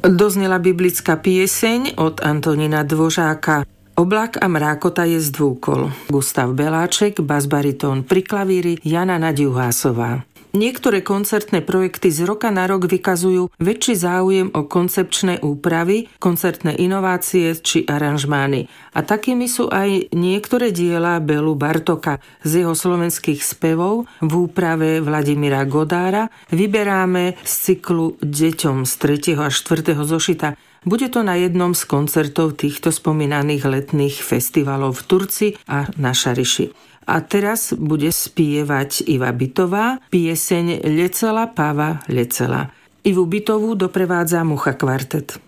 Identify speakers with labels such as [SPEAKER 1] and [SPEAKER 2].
[SPEAKER 1] Doznela biblická pieseň od Antonína Dvořáka. Oblak a mrákota je zdvúkol. Gustav Beláček, basbaritón pri klavíri, Jana Naďuhásová. Niektoré koncertné projekty z roka na rok vykazujú väčší záujem o koncepčné úpravy, koncertné inovácie či aranžmány. A takými sú aj niektoré diela Belu Bartoka. Z jeho slovenských spevov v úprave Vladimíra Godára vyberáme z cyklu Deťom z 3. a 4. zošita. Bude to na jednom z koncertov týchto spomínaných letných festivalov v Turci a na Šariši. A teraz bude spievať Iva Bytová pieseň Lecela Páva Lecela. Ivu Bytovú doprevádza Mucha kvartet.